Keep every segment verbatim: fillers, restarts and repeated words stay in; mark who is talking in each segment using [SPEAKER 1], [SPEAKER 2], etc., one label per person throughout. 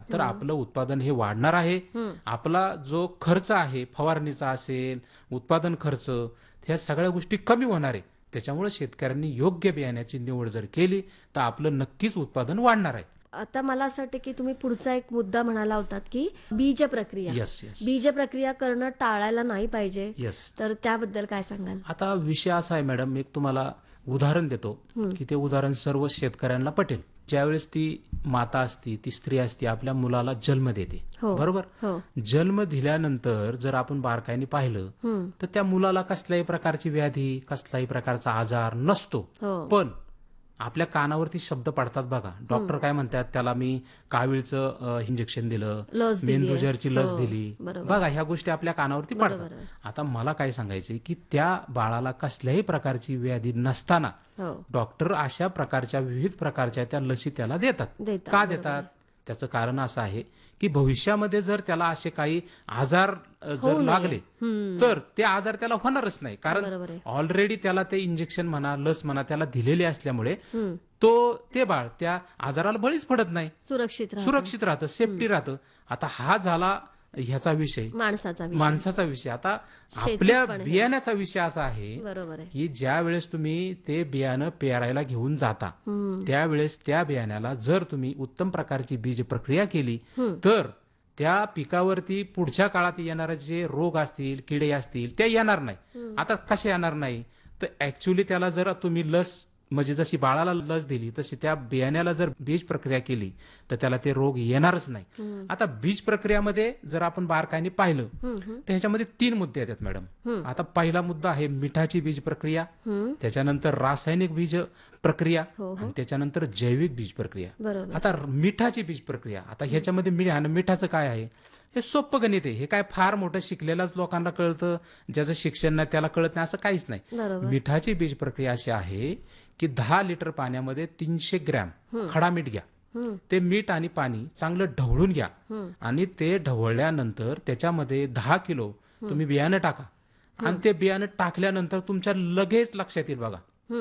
[SPEAKER 1] तर आपलं उत्पादन हे वाढणार आहे. आपला जो खर्च आहे फवारणीचा असेल, उत्पादन खर्च, ह्या सगळ्या गोष्टी कमी होणार आहे. त्याच्यामुळे शेतकऱ्यांनी योग्य बियाण्याची निवड जर केली तर आपलं नक्कीच उत्पादन वाढणार आहे.
[SPEAKER 2] आता मला असं वाटतं की तुम्ही पुढचा एक मुद्दा म्हणाला होतात की बीज प्रक्रिया.
[SPEAKER 1] येस येस
[SPEAKER 2] बीज प्रक्रिया करणं टाळायला नाही पाहिजे,
[SPEAKER 1] येस
[SPEAKER 2] तर त्याबद्दल काय सांगाल?
[SPEAKER 1] आता विषय असा आहे मॅडम, एक तुम्हाला उदाहरण देतो की ते उदाहरण सर्व शेतकऱ्यांना पटेल. ज्यावेळेस ती माता असती, ती स्त्री असती, आपल्या मुलाला जन्म देते,
[SPEAKER 2] हो,
[SPEAKER 1] बरोबर.
[SPEAKER 2] हो.
[SPEAKER 1] जन्म दिल्यानंतर जर आपण बारकाईने पाहिलं
[SPEAKER 2] हम्म,
[SPEAKER 1] तर त्या मुलाला कसल्याही प्रकारची व्याधी, कसल्याही प्रकारचा आजार नसतो.
[SPEAKER 2] हो.
[SPEAKER 1] पण आपल्या कानावरती शब्द पडतात बघा, डॉक्टर काय म्हणतात, त्याला मी कावीळचं इंजेक्शन दिलं,
[SPEAKER 2] लस दिलीये.
[SPEAKER 1] मेंदुजरची लस
[SPEAKER 2] हो,
[SPEAKER 1] दिली,
[SPEAKER 2] बरोबर.
[SPEAKER 1] बघा ह्या गोष्टी आपल्या कानावरती पडतात.
[SPEAKER 2] बरोबर.
[SPEAKER 1] आता मला काय सांगायचे की त्या बाळाला कसल्याही प्रकारची व्याधी नसताना
[SPEAKER 2] हो,
[SPEAKER 1] डॉक्टर अशा प्रकारच्या विविध प्रकारच्या त्या लसी त्याला देतात.
[SPEAKER 2] देतात,
[SPEAKER 1] का
[SPEAKER 2] बरोबर
[SPEAKER 1] देतात? त्याचं कारण असं आहे की भविष्यामध्ये जर त्याला असे काही आजार अ, जर
[SPEAKER 2] होऊ नये.
[SPEAKER 1] लागले
[SPEAKER 2] हम्म,
[SPEAKER 1] तर ते आजार त्याला होणारच नाही, कारण
[SPEAKER 2] बरोबर आहे.
[SPEAKER 1] ऑलरेडी त्याला ते इंजेक्शन म्हणा, लस म्हणा, त्याला दिलेली असल्यामुळे
[SPEAKER 2] हम्म,
[SPEAKER 1] तो ते बाळ त्या आजाराला बळीच पडत नाही,
[SPEAKER 2] सुरक्षित राहा,
[SPEAKER 1] सुरक्षित राहतं, सेफ्टी राहतं. आता हा झाला ह्याचा विषय,
[SPEAKER 2] माणसाचा विषय.
[SPEAKER 1] माणसाचा विषय. आता
[SPEAKER 2] शेतीत
[SPEAKER 1] आपल्या
[SPEAKER 2] पण हे.
[SPEAKER 1] बियाण्याचा विषय असा आहे
[SPEAKER 2] बरोबर आहे.
[SPEAKER 1] की ज्या वेळेस तुम्ही ते बियाणं पेरायला घेऊन जाता
[SPEAKER 2] हम्म,
[SPEAKER 1] त्यावेळेस त्या बियाण्याला जर तुम्ही उत्तम प्रकारची बीज प्रक्रिया केली
[SPEAKER 2] हम्म,
[SPEAKER 1] तर त्या पिकावरती पुढच्या काळात येणारे जे रोग असतील, किडे असतील, ते येणार नाही. आता कसे येणार नाही तर ऍक्च्युली त्याला जर तुम्ही लस, म्हणजे जशी बाळाला लस दिली तशी त्या बियाण्याला जर बीज प्रक्रिया केली तर त्याला ते रोग येणारच नाही. आता बीज प्रक्रियामध्ये जर आपण बारकाईने पाहिलं
[SPEAKER 2] हम्म, हम्म,
[SPEAKER 1] तर ह्याच्यामध्ये तीन मुद्दे येतात मॅडम. आता पहिला मुद्दा आहे मिठाची बीज प्रक्रिया,
[SPEAKER 2] हम्म,
[SPEAKER 1] त्याच्यानंतर रासायनिक बीज प्रक्रिया,
[SPEAKER 2] हो, हो.
[SPEAKER 1] आणि त्याच्यानंतर जैविक बीज प्रक्रिया.
[SPEAKER 2] बरोबर.
[SPEAKER 1] आता मिठाची बीज प्रक्रिया, आता ह्याच्यामध्ये मी आणि मिठाचं काय आहे, हे सोपं गणित आहे. हे काय फार मोठं शिकलेल्याच लोकांना कळतं, ज्याचं शिक्षण नाही त्याला कळत नाही असं काहीच नाही.
[SPEAKER 2] बरोबर.
[SPEAKER 1] मिठाची बीज प्रक्रिया अशी आहे की दहा लिटर पाण्यामध्ये तीनशे ग्रॅम खडा मीठ घ्या.
[SPEAKER 2] हम्म,
[SPEAKER 1] ते मीठ आणि पाणी चांगलं ढवळून घ्या
[SPEAKER 2] हम्म,
[SPEAKER 1] आणि ते ढवळल्यानंतर त्याच्यामध्ये दहा किलो तुम्ही बियाणं टाका. आणि ते बियाणं टाकल्यानंतर तुमच्या लगेच लक्षात येईल बघा,
[SPEAKER 2] हम्म,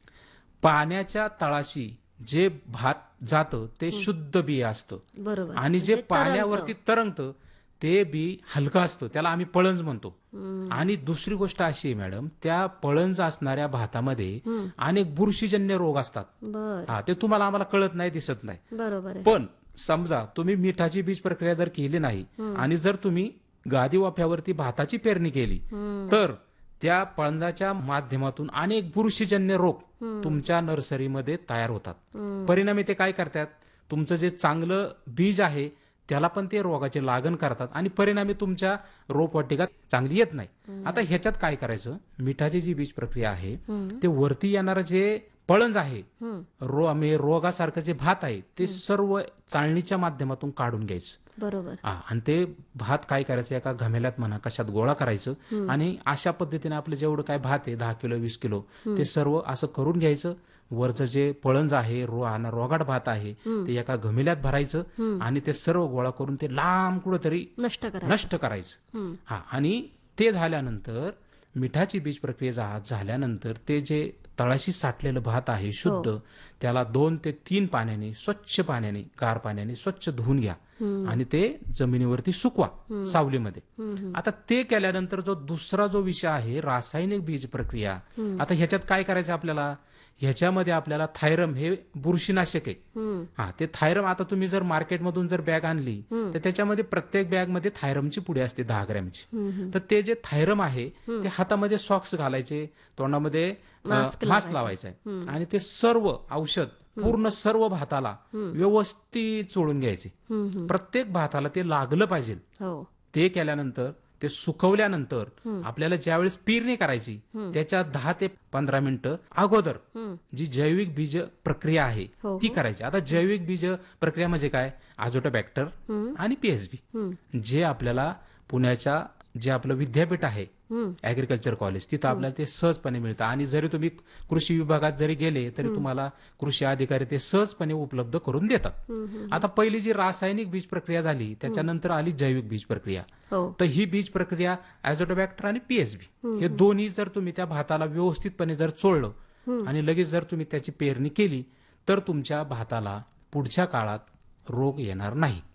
[SPEAKER 1] पाण्याच्या तळाशी जे भात जातं ते शुद्ध बी असतं
[SPEAKER 2] बरोबर.
[SPEAKER 1] आणि जे
[SPEAKER 2] म्हणजे
[SPEAKER 1] पाण्यावरती तरंगतं ते बी हलकं असतं, त्याला आम्ही पळंज म्हणतो.
[SPEAKER 2] हम्म,
[SPEAKER 1] आणि दुसरी गोष्ट अशी आहे मॅडम, त्या पळंज असणाऱ्या भातामध्ये
[SPEAKER 2] हम्म,
[SPEAKER 1] अनेक बुरशीजन्य रोग असतात.
[SPEAKER 2] बर,
[SPEAKER 1] हा, ते तुम्हाला आम्हाला कळत नाही, दिसत नाही.
[SPEAKER 2] बरोबर आहे.
[SPEAKER 1] पण समजा तुम्ही मिठाची बीज प्रक्रिया जर केली नाही आणि जर तुम्ही गादी वाफ्यावरती भाताची पेरणी केली
[SPEAKER 2] हम्म,
[SPEAKER 1] तर त्या पळंजाच्या माध्यमातून अनेक बुरशीजन्य रोग तुमच्या नर्सरीमध्ये तयार होतात.
[SPEAKER 2] हम्म,
[SPEAKER 1] परिणामी ते काय करतात, तुमचं जे चांगलं बीज आहे त्याला पण ते रोगाचे लागण करतात आणि परिणामी तुमच्या रोपवाटिका चांगली येत नाही. आता ह्याच्यात काय करायचं, मिठाची जी बीज प्रक्रिया आहे
[SPEAKER 2] हम्म,
[SPEAKER 1] ते वरती येणारं जे पळंज आहे,
[SPEAKER 2] हम्म,
[SPEAKER 1] रो म्हणजे रोगासारखं जे भात आहे ते सर्व चाळणीच्या माध्यमातून काढून घ्यायचं.
[SPEAKER 2] बरोबर.
[SPEAKER 1] हा, आणि ते भात काय करायचं, एका घमेल्यात म्हणा कशात गोळा करायचं आणि अशा पद्धतीने आपलं जेवढं काय भात आहे दहा किलो वीस किलो ते सर्व असं करून घ्यायचं. वरचं जे पळंज आहे, रो आणि रोगाट भात आहे ते एका घमेल्यात भरायचं आणि ते सर्व गोळा करून ते लांब कुठंतरी
[SPEAKER 2] नष्ट करा.
[SPEAKER 1] नष्ट करायचं.
[SPEAKER 2] हम्म,
[SPEAKER 1] हा, आणि ते झाल्यानंतर मिठाची बीज प्रक्रिया झा- झाल्यानंतर ते जे तळाशी साठलेलं भात आहे शुद्ध, त्याला दोन ते तीन पाण्याने, स्वच्छ पाण्याने, गार पाण्याने स्वच्छ धुवून घ्या आणि ते जमिनीवरती सुकवा सावलीमध्ये.
[SPEAKER 2] हम्म,
[SPEAKER 1] आता ते केल्यानंतर जो दुसरा जो विषय आहे रासायनिक बीज प्रक्रिया, आता ह्याच्यात काय करायचं आपल्याला, ह्याच्यामध्ये आपल्याला थायरम हे बुरशीनाशक आहे.
[SPEAKER 2] हम्म,
[SPEAKER 1] हा, ते थायरम, आता तुम्ही जर मार्केटमधून जर बॅग आणली तर त्याच्यामध्ये प्रत्येक बॅगमध्ये थायरमची पुडी असते दहा ग्रॅमची.
[SPEAKER 2] हम्म,
[SPEAKER 1] तर ते जे थायरम आहे ते हातामध्ये सॉक्स घालायचे, तोंडामध्ये
[SPEAKER 2] मास्क
[SPEAKER 1] मास्क लावायचा आहे आणि ते सर्व औषध पूर्ण सर्व भाताला व्यवस्थित चोळून घ्यायचे.
[SPEAKER 2] हम्म,
[SPEAKER 1] प्रत्येक भाताला ते लागलं पाहिजे.
[SPEAKER 2] हो,
[SPEAKER 1] ते केल्यानंतर ते सुकवल्यानंतर आपल्याला ज्यावेळेस पेरणी करायची त्याच्या दहा ते पंधरा मिनिटं अगोदर
[SPEAKER 2] हम्म,
[SPEAKER 1] जी जैविक बीज प्रक्रिया आहे
[SPEAKER 2] हो,
[SPEAKER 1] ती करायची. आता जैविक बीज प्रक्रिया म्हणजे काय, अझोटोबॅक्टर आणि पीएचबी,
[SPEAKER 2] हम्म,
[SPEAKER 1] जे आपल्याला पुण्याच्या जे आपलं विद्यापीठ आहे
[SPEAKER 2] हम्म,
[SPEAKER 1] ऍग्रिकल्चर कॉलेज, तिथं आपल्याला ते सहजपणे मिळतं. आणि जरी तुम्ही कृषी विभागात जरी गेले तरी तुम्हाला कृषी अधिकारी ते सहजपणे उपलब्ध करून देतात.
[SPEAKER 2] हम्म,
[SPEAKER 1] आता पहिली जी रासायनिक बीज प्रक्रिया झाली त्याच्यानंतर आली जैविक बीज प्रक्रिया.
[SPEAKER 2] हो,
[SPEAKER 1] तर ही बीज प्रक्रिया ॲझोटोबॅक्टर आणि पीएचबी हे दोन्ही जर तुम्ही त्या भाताला व्यवस्थितपणे जर चोळलं आणि लगेच जर तुम्ही त्याची पेरणी केली तर तुमच्या भाताला पुढच्या काळात रोग येणार नाही.